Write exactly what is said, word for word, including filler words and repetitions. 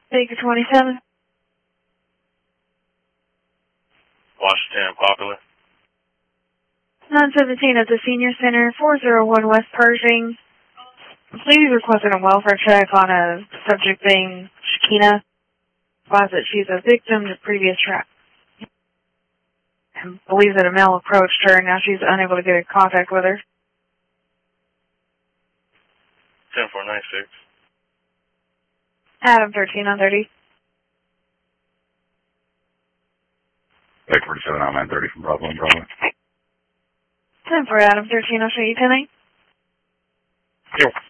Baker twenty-seven. Washington, Popular. nine seventeen at the Senior Center, four oh one West Pershing. Please requested a welfare check on a subject being Shakina. Advised that she's a victim to previous trap. And believes that a male approached her, and now she's unable to get in contact with her. ten four nine six. Adam thirteen on thirty. Baker forty-seven, I'm nine thirty from Bravo and Bravo. ten for Adam thirteen, I'll show you ten eight. Yo.